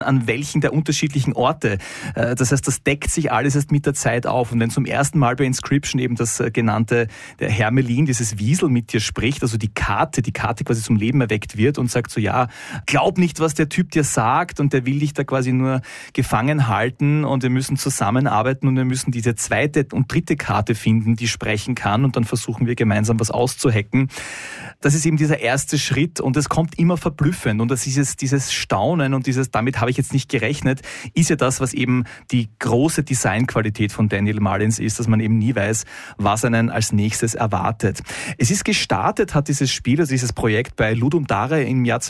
an welchen der unterschiedlichen Orte. Das heißt, das deckt sich alles erst mit der Zeit auf. Und wenn zum ersten Mal bei Inscryption eben das genannte, der Hermelin, dieses Wiesel mit dir spricht, also die Karte quasi zum Leben erweckt wird und sagt so, ja, glaub nicht, was der Typ dir sagt und der will dich da quasi nur gefangen halten und wir müssen zusammenarbeiten und wir müssen diese zweite und dritte Karte finden, die sprechen kann und dann versuchen wir gemeinsam was auszuhacken. Das ist eben dieser erste Schritt und es kommt immer verblüffend und das ist dieses Staunen und damit habe ich jetzt nicht gerechnet, ist ja das, was eben die große Designqualität von Daniel Mullins ist, dass man eben nie weiß, was einen als nächstes erwartet. Es ist gestartet, hat dieses Spiel, also dieses Projekt bei Ludum Dare im Jahr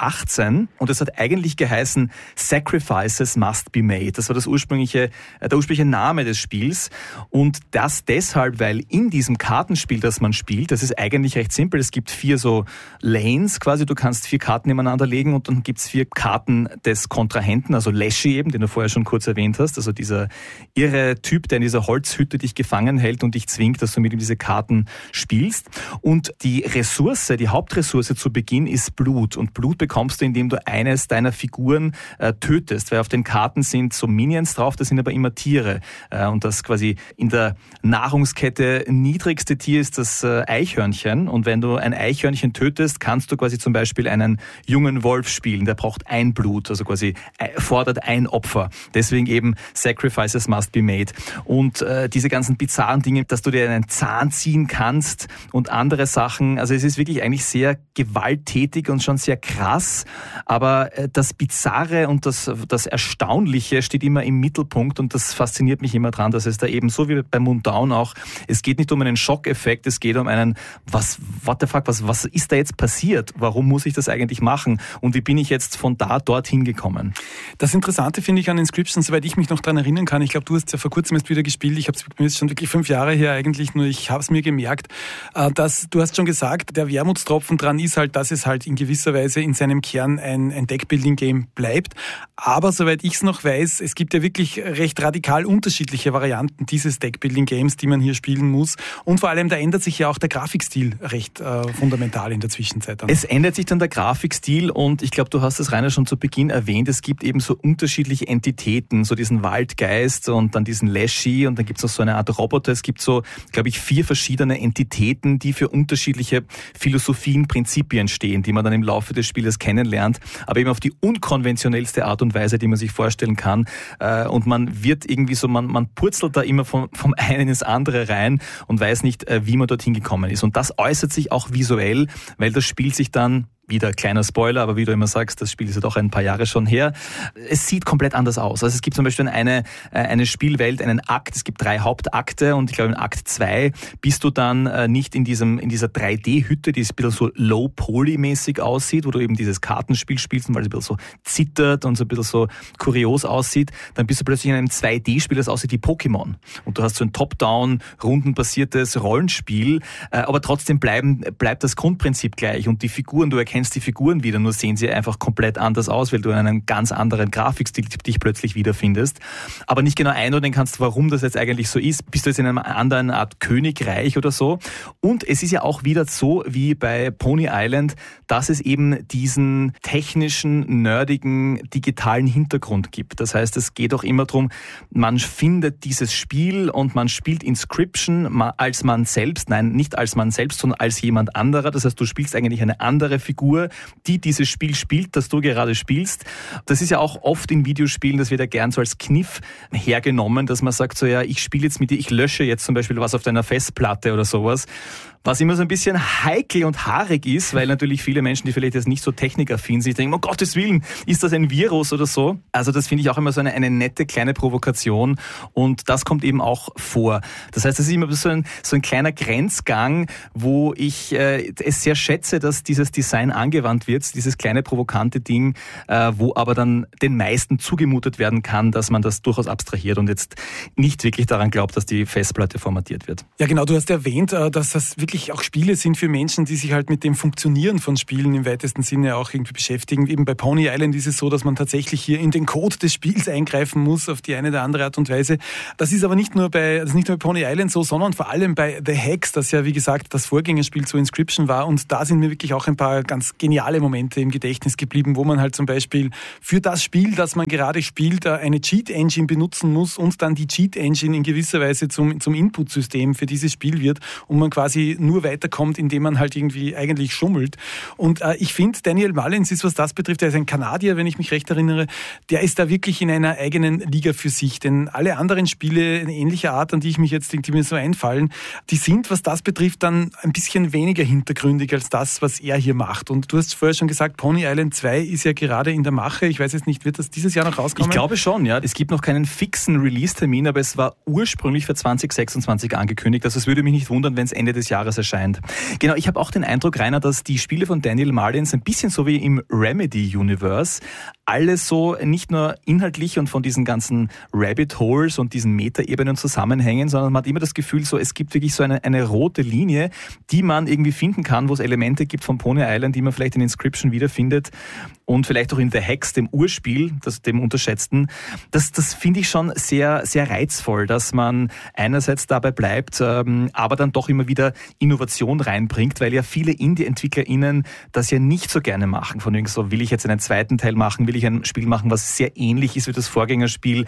2018 und es hat eigentlich geheißen Sacrifices Must Be Made. Das war der ursprüngliche Name des Spiels und das deshalb, weil in diesem Kartenspiel, das man spielt, das ist eigentlich recht simpel. Es gibt 4 so Lanes quasi, du kannst 4 Karten nebeneinander legen und dann gibt es 4 Karten des Kontrahenten, also Leshy eben, den du vorher schon kurz erwähnt hast, also dieser irre Typ, der in dieser Holzhütte dich gefangen hält und dich zwingt, dass du mit ihm diese Karten spielst. Und die Hauptressource zu Beginn ist Blut. Und Blut bekommst du, indem du eines deiner Figuren tötest, weil auf den Karten sind so Minions drauf, das sind aber immer Tiere. Und das quasi in der Nahrungskette niedrigste Tier ist das Eichhörnchen. Und wenn du ein Eichhörnchen tötest, kannst du quasi zum Beispiel einen jungen Wolf spielen. Der braucht ein Blut, also quasi fordert ein Opfer. Deswegen eben Sacrifices must be made. Und diese ganzen bizarren Dinge, dass du dir einen Zahn ziehen kannst und andere Sachen. Also es ist wirklich eigentlich sehr gewalttätig und schon sehr krass. Aber das Bizarre und das Erstaunliche steht immer im Mittelpunkt und das fasziniert mich immer dran, dass es da eben so wie bei Moondown auch, es geht nicht um einen Schockeffekt, es geht um einen, what the fuck, was ist da jetzt passiert? Warum muss ich das eigentlich machen? Und wie bin ich jetzt von da dorthin gekommen? Das Interessante finde ich an Inscryption, soweit ich mich noch daran erinnern kann, ich glaube, du hast ja vor kurzem erst wieder gespielt, ich habe es mir jetzt schon wirklich 5 Jahre her eigentlich, nur ich habe es mir gemerkt, dass du hast schon gesagt, der Wermutstropfen dran ist halt, dass es halt in gewisser Weise in seinem Kern ein Deckbuilding-Game bleibt. Aber soweit ich es noch weiß, es gibt ja wirklich recht radikal unterschiedliche Varianten dieses Deckbuilding-Games, die man hier spielen muss. Und vor allem, da ändert sich ja auch der Grafikstil recht fundamental in der Zwischenzeit. Es ändert sich dann der Grafikstil und ich glaube, du hast es, Rainer, schon zu Beginn erwähnt, es gibt eben so unterschiedliche Entitäten, so diesen Waldgeist und dann diesen Leshy und dann gibt es noch so eine Art Roboter. Es gibt so, glaube ich, 4 verschiedene Entitäten, die für unterschiedliche Philosophien, Prinzipien stehen, die man dann im Laufe des Spieles kennenlernt, aber eben auf die unkonventionellste Art und Weise, die man sich vorstellen kann. Und man wird irgendwie so, man purzelt da immer vom einen ins andere rein und weiß nicht, wie man dorthin gekommen ist. Und das äußert sich auch visuell, weil das Spiel sich dann, wieder kleiner Spoiler, aber wie du immer sagst, das Spiel ist ja doch ein paar Jahre schon her. Es sieht komplett anders aus. Also es gibt zum Beispiel eine Spielwelt, einen Akt, es gibt 3 Hauptakte und ich glaube in Akt 2 bist du dann nicht in dieser 3D-Hütte, die ein bisschen so low-poly-mäßig aussieht, wo du eben dieses Kartenspiel spielst, weil es ein bisschen so zittert und so ein bisschen so kurios aussieht. Dann bist du plötzlich in einem 2D-Spiel, das aussieht wie Pokémon. Und du hast so ein Top-Down, rundenbasiertes Rollenspiel, aber trotzdem bleibt das Grundprinzip gleich und die Figuren, du erkennst die Figuren wieder, nur sehen sie einfach komplett anders aus, weil du in einem ganz anderen Grafikstil dich plötzlich wiederfindest. Aber nicht genau einordnen kannst, warum das jetzt eigentlich so ist. Bist du jetzt in einer anderen Art Königreich oder so? Und es ist ja auch wieder so wie bei Pony Island, dass es eben diesen technischen, nerdigen, digitalen Hintergrund gibt. Das heißt, es geht auch immer darum, man findet dieses Spiel und man spielt Inscryption als man selbst, nein, nicht als man selbst, sondern als jemand anderer. Das heißt, du spielst eigentlich eine andere Figur, die dieses Spiel spielt, das du gerade spielst. Das ist ja auch oft in Videospielen, das wird ja gern so als Kniff hergenommen, dass man sagt so, ja, ich spiele jetzt mit dir, ich lösche jetzt zum Beispiel was auf deiner Festplatte oder sowas. Was immer so ein bisschen heikel und haarig ist, weil natürlich viele Menschen, die vielleicht jetzt nicht so technikaffin sind, denken, um Gottes Willen, ist das ein Virus oder so? Also das finde ich auch immer so eine nette kleine Provokation und das kommt eben auch vor. Das heißt, das ist immer so ein kleiner Grenzgang, wo ich es sehr schätze, dass dieses Design angewandt wird, dieses kleine provokante Ding, wo aber dann den meisten zugemutet werden kann, dass man das durchaus abstrahiert und jetzt nicht wirklich daran glaubt, dass die Festplatte formatiert wird. Ja genau, du hast erwähnt, dass das wirklich wirklich auch Spiele sind für Menschen, die sich halt mit dem Funktionieren von Spielen im weitesten Sinne auch irgendwie beschäftigen. Eben bei Pony Island ist es so, dass man tatsächlich hier in den Code des Spiels eingreifen muss auf die eine oder andere Art und Weise. Das ist aber nicht nur bei Pony Island so, sondern vor allem bei The Hex, das ja wie gesagt das Vorgängerspiel zu Inscryption war, und da sind mir wirklich auch ein paar ganz geniale Momente im Gedächtnis geblieben, wo man halt zum Beispiel für das Spiel, das man gerade spielt, eine Cheat-Engine benutzen muss und dann die Cheat-Engine in gewisser Weise zum Input-System für dieses Spiel wird und man quasi nur weiterkommt, indem man halt irgendwie eigentlich schummelt. Und ich finde, Daniel Mullins ist, was das betrifft, er ist ein Kanadier, wenn ich mich recht erinnere, der ist da wirklich in einer eigenen Liga für sich, denn alle anderen Spiele in ähnlicher Art, an die ich mich jetzt, die mir so einfallen, die sind, was das betrifft, dann ein bisschen weniger hintergründig als das, was er hier macht. Und du hast vorher schon gesagt, Pony Island 2 ist ja gerade in der Mache. Ich weiß jetzt nicht, wird das dieses Jahr noch rauskommen? Ich glaube schon, ja. Es gibt noch keinen fixen Release-Termin, aber es war ursprünglich für 2026 angekündigt. Also es würde mich nicht wundern, wenn es Ende des Jahres erscheint. Genau, ich habe auch den Eindruck, Rainer, dass die Spiele von Daniel Mullins ein bisschen so wie im Remedy-Universe alles so nicht nur inhaltlich und von diesen ganzen Rabbit Holes und diesen Metaebenen zusammenhängen, sondern man hat immer das Gefühl, so es gibt wirklich so eine rote Linie, die man irgendwie finden kann, wo es Elemente gibt von Pony Island, die man vielleicht in Inscryption wiederfindet und vielleicht auch in The Hex, dem Urspiel, dem unterschätzten. Das finde ich schon sehr, sehr reizvoll, dass man einerseits dabei bleibt, aber dann doch immer wieder Innovation reinbringt, weil ja viele Indie-EntwicklerInnen das ja nicht so gerne machen. Von wegen so, will ich jetzt einen zweiten Teil machen, will ich ein Spiel machen, was sehr ähnlich ist wie das Vorgängerspiel.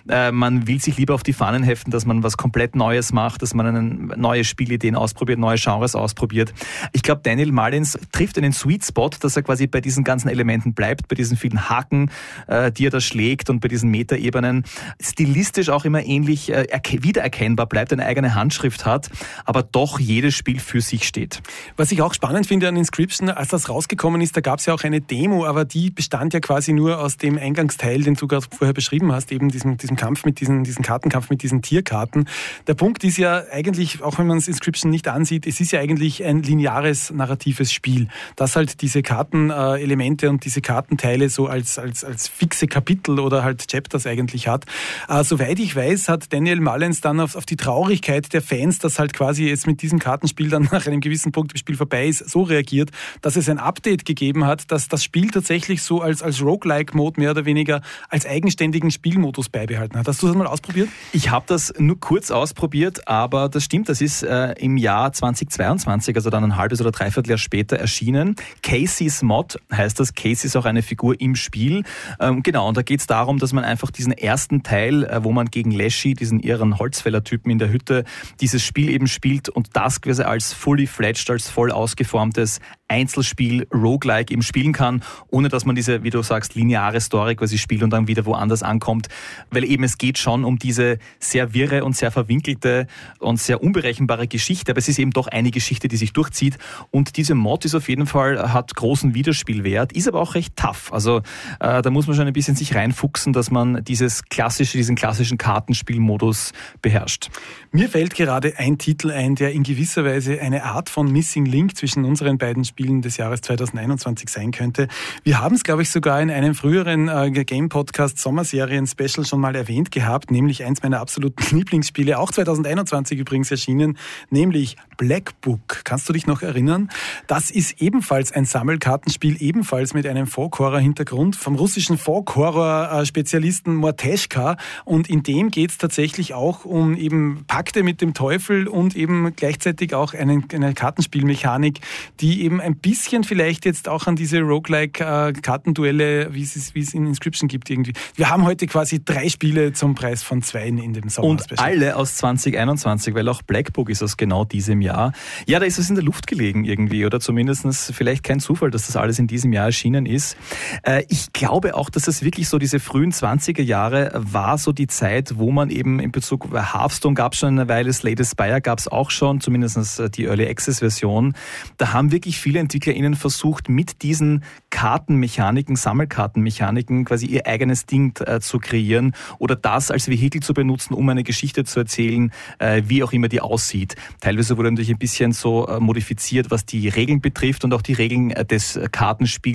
Man will sich lieber auf die Fahnen heften, dass man was komplett Neues macht, dass man neue Spielideen ausprobiert, neue Genres ausprobiert. Ich glaube, Daniel Mullins trifft einen Sweet Spot, dass er quasi bei diesen ganzen Elementen bleibt, bei diesen vielen Haken, die er da schlägt und bei diesen Metaebenen. Stilistisch auch immer ähnlich wiedererkennbar bleibt, eine eigene Handschrift hat, aber doch jedes Spiel für sich steht. Was ich auch spannend finde an Inscryption, als das rausgekommen ist, da gab es ja auch eine Demo, aber die bestand ja quasi nur aus dem Eingangsteil, den du gerade vorher beschrieben hast, eben diesem Kampf mit diesen Kartenkampf mit diesen Tierkarten. Der Punkt ist ja eigentlich, auch wenn man es Inscryption nicht ansieht, es ist ja eigentlich ein lineares, narratives Spiel, das halt diese Kartenelemente und diese Kartenteile so als fixe Kapitel oder halt Chapters eigentlich hat. Soweit ich weiß, hat Daniel Mullins dann auf die Traurigkeit der Fans, dass halt quasi jetzt mit diesem Kartenspiel dann nach einem gewissen Punkt im Spiel vorbei ist, so reagiert, dass es ein Update gegeben hat, dass das Spiel tatsächlich so als Roguelike-Mode mehr oder weniger als eigenständigen Spielmodus beibehalten hat. Hast du das mal ausprobiert? Ich habe das nur kurz ausprobiert, aber das stimmt, das ist im Jahr 2022, also dann ein halbes oder dreiviertel Jahr später erschienen. Casey's Mod heißt das. Casey ist auch eine Figur im Spiel. Genau, und da geht es darum, dass man einfach diesen ersten Teil, wo man gegen Leshy, diesen irren Holzfällertypen in der Hütte, dieses Spiel eben spielt und das quasi als fully fledged, als voll ausgeformtes Einzelspiel, Roguelike eben spielen kann, ohne dass man diese, wie du sagst, lineare Story quasi spielt und dann wieder woanders ankommt, weil eben es geht schon um diese sehr wirre und sehr verwinkelte und sehr unberechenbare Geschichte, aber es ist eben doch eine Geschichte, die sich durchzieht und diese Mod ist auf jeden Fall, hat großen Wiederspielwert, ist aber auch recht tough, also da muss man schon ein bisschen sich reinfuchsen, dass man diesen klassischen Kartenspielmodus beherrscht. Mir fällt gerade ein Titel ein, der in gewisser Weise eine Art von Missing Link zwischen unseren beiden Spielen des Jahres 2021 sein könnte. Wir haben es, glaube ich, sogar in einem früheren Game-Podcast Sommerserien-Special schon mal erwähnt gehabt, nämlich eins meiner absoluten Lieblingsspiele, auch 2021 übrigens erschienen, nämlich Black Book. Kannst du dich noch erinnern? Das ist ebenfalls ein Sammelkartenspiel, ebenfalls mit einem Folk-Horror-Hintergrund vom russischen Folk-Horror-Spezialisten Morteschka, und in dem geht es tatsächlich auch um eben Pakte mit dem Teufel und eben gleichzeitig auch eine Kartenspielmechanik, die eben ein bisschen vielleicht jetzt auch an diese Roguelike-Kartenduelle, wie es in Inscryption gibt irgendwie. Wir haben heute quasi 3 Spiele zum Preis von 2 in dem Sommer. Und alle aus 2021, weil auch Black Book ist aus genau diesem Jahr. Ja, da ist es in der Luft gelegen irgendwie, oder zumindest vielleicht kein Zufall, dass das alles in diesem Jahr erschienen ist. Ich glaube auch, dass es wirklich so diese frühen 20er Jahre war so die Zeit, wo man eben in Bezug auf Hearthstone gab es schon eine Weile, Slay the Spire gab es auch schon, zumindest die Early Access Version. Da haben wirklich viele EntwicklerInnen versucht, mit diesen Kartenmechaniken, Sammelkartenmechaniken quasi ihr eigenes Ding zu kreieren oder das als Vehikel zu benutzen, um eine Geschichte zu erzählen, wie auch immer die aussieht. Teilweise wurde natürlich ein bisschen so modifiziert, was die Regeln betrifft und auch die Regeln des Kartenspiels in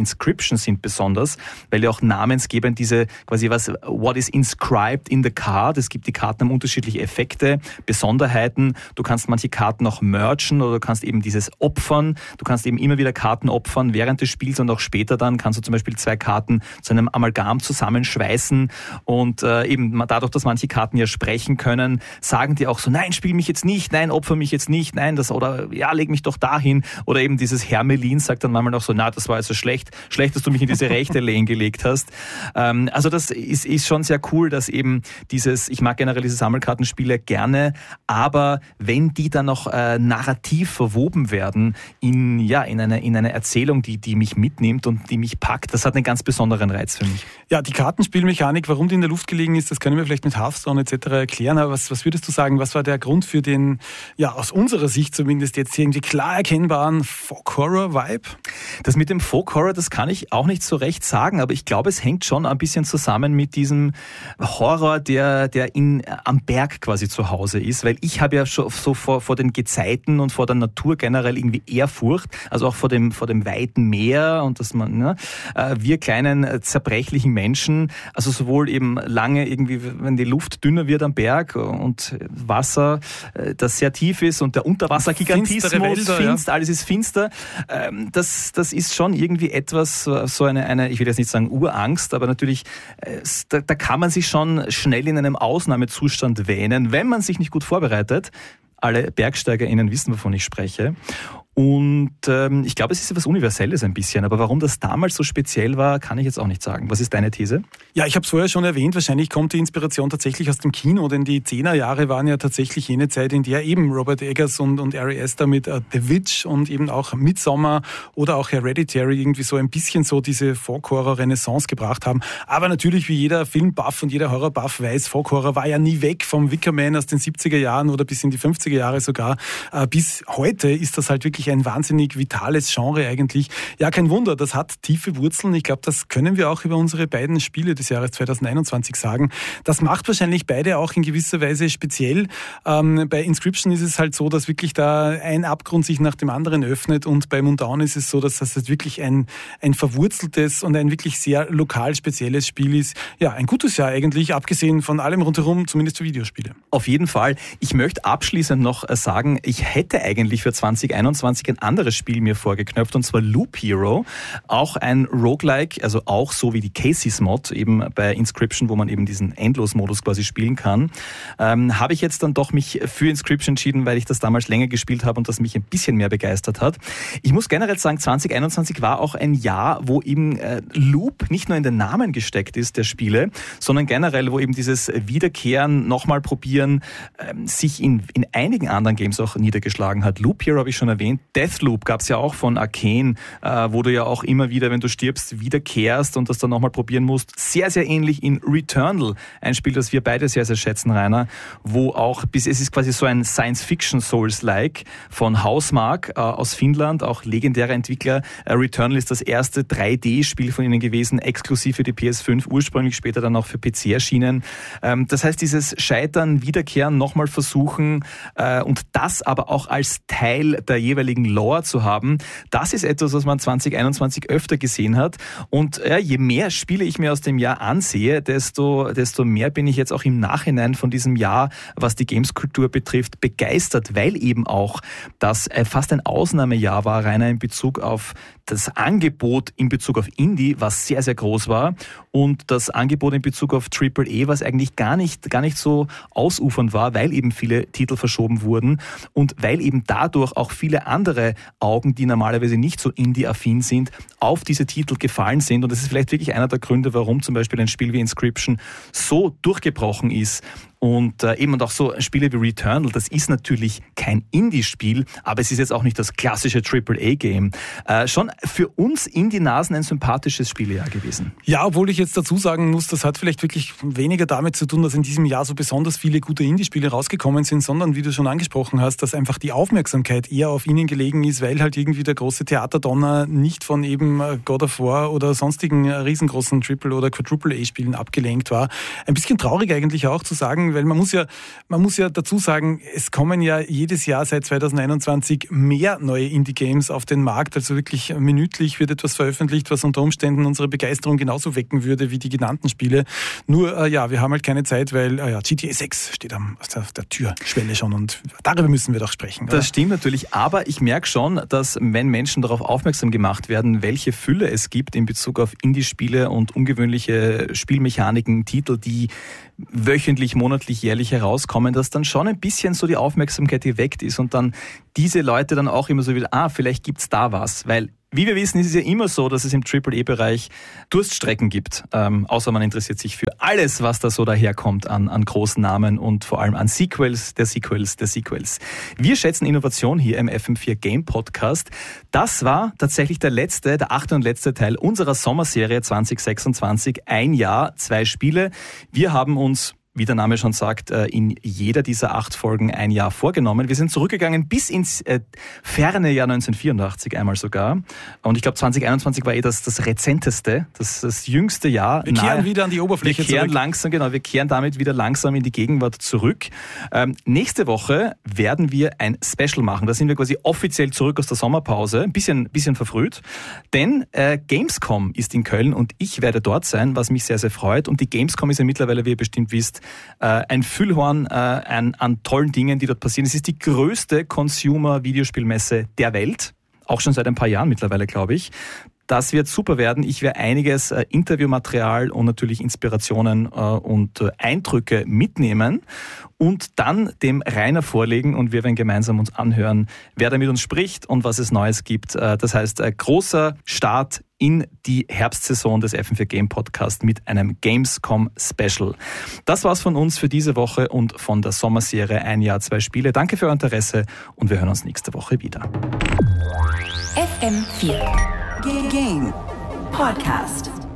Inscription sind besonders, weil ja auch namensgebend diese quasi what is inscribed in the card. Es gibt die Karten haben unterschiedliche Effekte, Besonderheiten. Du kannst manche Karten auch mergen oder du kannst eben dieses opfern. Du kannst eben immer wieder Karten opfern während des Spiels und auch später dann kannst du zum Beispiel 2 Karten zu einem Amalgam zusammenschweißen und eben dadurch, dass manche Karten ja sprechen können, sagen die auch so, nein, spiel mich jetzt nicht, nein, opfer mich jetzt nicht, nein, oder ja, leg mich doch dahin. Oder eben dieses Hermelin sagt dann manchmal auch so, na, das war also schlecht, dass du mich in diese rechte Lane gelegt hast. Also das ist schon sehr cool, dass eben ich mag generell diese Sammelkartenspiele gerne, aber wenn die dann noch narrativ verwoben werden in eine Erzählung, die mich mitnimmt und die mich packt, das hat einen ganz besonderen Reiz für mich. Ja, die Kartenspielmechanik, warum die in der Luft gelegen ist, das können wir vielleicht mit Hearthstone etc. erklären, aber was würdest du sagen, was war der Grund für den, ja, aus unserer Sicht zumindest jetzt irgendwie klar erkennbaren Folk-Horror-Vibe? Das mit dem Folk-Horror, das kann ich auch nicht so recht sagen, aber ich glaube, es hängt schon ein bisschen zusammen mit diesem Horror, der am Berg quasi zu Hause ist, weil ich habe ja schon so vor den Gezeiten und vor der Natur generell irgendwie Ehrfurcht, also auch vor dem weiten Meer und dass man, wir kleinen zerbrechlichen Menschen, also sowohl eben lange irgendwie, wenn die Luft dünner wird am Berg und Wasser, das sehr tief ist und der Unterwassergigantismus, alles ist finster, das ist schon irgendwie etwas, so eine, ich will jetzt nicht sagen Urangst, aber natürlich, da kann man sich schon schnell in einem Ausnahmezustand wähnen, wenn man sich nicht gut vorbereitet. Alle BergsteigerInnen wissen, wovon ich spreche. Und ich glaube, es ist etwas Universelles ein bisschen. Aber warum das damals so speziell war, kann ich jetzt auch nicht sagen. Was ist deine These? Ja, ich habe es vorher schon erwähnt. Wahrscheinlich kommt die Inspiration tatsächlich aus dem Kino. Denn die 10er Jahre waren ja tatsächlich jene Zeit, in der eben Robert Eggers und Ari Aster mit The Witch und eben auch Midsommar oder auch Hereditary irgendwie so ein bisschen so diese Folk-Horror-Renaissance gebracht haben. Aber natürlich, wie jeder Filmbuff und jeder Horrorbuff weiß, Folk-Horror war ja nie weg vom Wicker Man aus den 70er Jahren oder bis in die 50er Jahre sogar. Bis heute ist das halt wirklich ein wahnsinnig vitales Genre eigentlich. Ja, kein Wunder, das hat tiefe Wurzeln. Ich glaube, das können wir auch über unsere beiden Spiele des Jahres 2021 sagen. Das macht wahrscheinlich beide auch in gewisser Weise speziell. Bei Inscription ist es halt so, dass wirklich da ein Abgrund sich nach dem anderen öffnet und bei Mundaun ist es so, dass das jetzt wirklich ein verwurzeltes und ein wirklich sehr lokal spezielles Spiel ist. Ja, ein gutes Jahr eigentlich, abgesehen von allem rundherum, zumindest für Videospiele. Auf jeden Fall. Ich möchte abschließend noch sagen, ich hätte eigentlich für 2021 ein anderes Spiel mir vorgeknöpft, und zwar Loop Hero. Auch ein Roguelike, also auch so wie die Casey's Mod, eben bei Inscription, wo man eben diesen Endlos-Modus quasi spielen kann. Habe ich jetzt dann doch mich für Inscription entschieden, weil ich das damals länger gespielt habe und das mich ein bisschen mehr begeistert hat. Ich muss generell sagen, 2021 war auch ein Jahr, wo eben Loop nicht nur in den Namen gesteckt ist der Spiele, sondern generell, wo eben dieses Wiederkehren, nochmal probieren, sich in einigen anderen Games auch niedergeschlagen hat. Loop Hero habe ich schon erwähnt. Deathloop gab es ja auch von Arcane, wo du ja auch immer wieder, wenn du stirbst, wiederkehrst und das dann nochmal probieren musst. Sehr, sehr ähnlich in Returnal, ein Spiel, das wir beide sehr, sehr schätzen, Rainer, wo auch, es ist quasi so ein Science-Fiction-Souls-like von Housemarque aus Finnland, auch legendärer Entwickler. Returnal ist das erste 3D-Spiel von ihnen gewesen, exklusiv für die PS5, ursprünglich später dann auch für PC erschienen. Das heißt, dieses Scheitern, Wiederkehren, nochmal versuchen und das aber auch als Teil der jeweiligen Lore zu haben, das ist etwas, was man 2021 öfter gesehen hat. Und je mehr Spiele ich mir aus dem Jahr ansehe, desto mehr bin ich jetzt auch im Nachhinein von diesem Jahr, was die Gameskultur betrifft, begeistert, weil eben auch das fast ein Ausnahmejahr war, Rainer, in Bezug auf das Angebot in Bezug auf Indie, was sehr, sehr groß war, und das Angebot in Bezug auf AAA, was eigentlich gar nicht so ausufernd war, weil eben viele Titel verschoben wurden und weil eben dadurch auch viele andere Augen, die normalerweise nicht so Indie-affin sind, auf diese Titel gefallen sind. Und das ist vielleicht wirklich einer der Gründe, warum zum Beispiel ein Spiel wie Inscription so durchgebrochen ist. Und eben auch so Spiele wie Returnal, das ist natürlich kein Indie-Spiel, aber es ist jetzt auch nicht das klassische AAA-Game. Schon für uns Indie-Nasen ein sympathisches Spielejahr gewesen. Ja, obwohl ich jetzt dazu sagen muss, das hat vielleicht wirklich weniger damit zu tun, dass in diesem Jahr so besonders viele gute Indie-Spiele rausgekommen sind, sondern, wie du schon angesprochen hast, dass einfach die Aufmerksamkeit eher auf ihnen gelegen ist, weil halt irgendwie der große Theaterdonner nicht von eben God of War oder sonstigen riesengroßen Triple- oder Quadruple-A-Spielen abgelenkt war. Ein bisschen traurig eigentlich auch zu sagen, sagen, weil man muss ja dazu sagen, es kommen ja jedes Jahr seit 2021 mehr neue Indie-Games auf den Markt. Also wirklich minütlich wird etwas veröffentlicht, was unter Umständen unsere Begeisterung genauso wecken würde wie die genannten Spiele. Nur, wir haben halt keine Zeit, weil GTA 6 steht auf der Türschwelle schon und darüber müssen wir doch sprechen. Oder? Das stimmt natürlich, aber ich merke schon, dass wenn Menschen darauf aufmerksam gemacht werden, welche Fülle es gibt in Bezug auf Indie-Spiele und ungewöhnliche Spielmechaniken, Titel, die wöchentlich, monatlich, jährlich herauskommen, dass dann schon ein bisschen so die Aufmerksamkeit geweckt ist und dann diese Leute dann auch immer so wieder, vielleicht gibt's da was, weil wie wir wissen, ist es ja immer so, dass es im AAA-Bereich Durststrecken gibt, außer man interessiert sich für alles, was da so daherkommt an großen Namen und vor allem an Sequels der Sequels der Sequels. Wir schätzen Innovation hier im FM4 Game Podcast. Das war tatsächlich der 8. und letzte Teil unserer Sommerserie 2026. Ein Jahr, 2 Spiele. Wir haben uns, wie der Name schon sagt, in jeder dieser 8 Folgen ein Jahr vorgenommen. Wir sind zurückgegangen bis ins ferne Jahr 1984 einmal sogar. Und ich glaube, 2021 war das rezenteste, das jüngste Jahr. Wir kehren wieder an die Oberfläche zurück. Wir kehren damit wieder langsam in die Gegenwart zurück. Nächste Woche werden wir ein Special machen. Da sind wir quasi offiziell zurück aus der Sommerpause. Ein bisschen verfrüht. Denn Gamescom ist in Köln und ich werde dort sein, was mich sehr, sehr freut. Und die Gamescom ist ja mittlerweile, wie ihr bestimmt wisst, ein Füllhorn an tollen Dingen, die dort passieren. Es ist die größte Consumer-Videospielmesse der Welt, auch schon seit ein paar Jahren mittlerweile, glaube ich. Das wird super werden. Ich werde einiges Interviewmaterial und natürlich Inspirationen und Eindrücke mitnehmen und dann dem Rainer vorlegen und wir werden gemeinsam uns anhören, wer da mit uns spricht und was es Neues gibt. Das heißt, großer Start in die Herbstsaison des FM4 Game Podcast mit einem Gamescom Special. Das war's von uns für diese Woche und von der Sommerserie Ein Jahr, 2 Spiele. Danke für euer Interesse und wir hören uns nächste Woche wieder. FM4 Game Podcast.